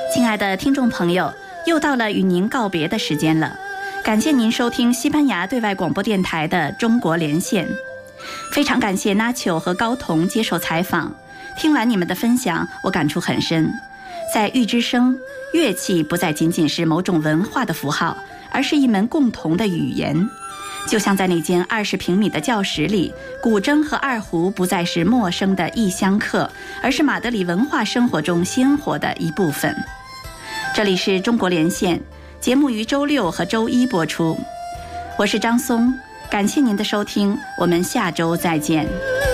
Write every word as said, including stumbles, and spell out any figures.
亲爱的听众朋友，又到了与您告别的时间了。感谢您收听西班牙对外广播电台的中国连线。非常感谢 Nacho 和高彤接受采访。听完你们的分享，我感触很深。在玉之声，乐器不再仅仅是某种文化的符号，而是一门共同的语言。就像在那间二十平米的教室里，古筝和二胡不再是陌生的异乡客，而是马德里文化生活中鲜活的一部分。这里是中国连线，节目于周六和周一播出。我是张松，感谢您的收听，我们下周再见。